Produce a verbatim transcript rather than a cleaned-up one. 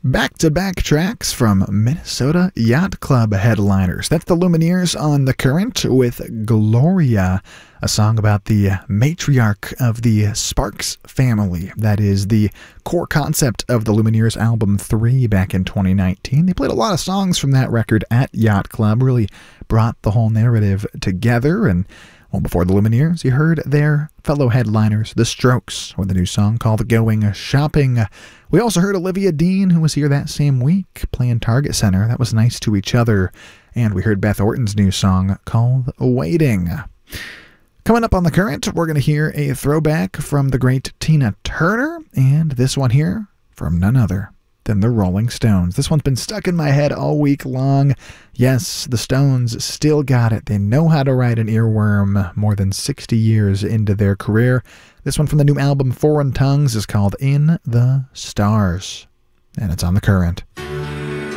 Back-to-back tracks from Minnesota Yacht Club headliners. That's the Lumineers on The Current with Gloria, a song about the matriarch of the Sparks family. That is the core concept of the Lumineers album three back in twenty nineteen. They played a lot of songs from that record at Yacht Club, really brought the whole narrative together. And well, before the Lumineers, you heard their fellow headliners, The Strokes, with a new song called Going Shopping. We also heard Olivia Dean, who was here that same week, playing Target Center. That was Nice to Each Other. And we heard Beth Orton's new song called Waiting. Coming up on The Current, we're going to hear a throwback from the great Tina Turner, and this one here from none other than the Rolling Stones. This one's been stuck in my head all week long. Yes, the Stones still got it. They know how to ride an earworm more than sixty years into their career. This one from the new album Foreign Tongues is called In the Stars, and it's on The Current.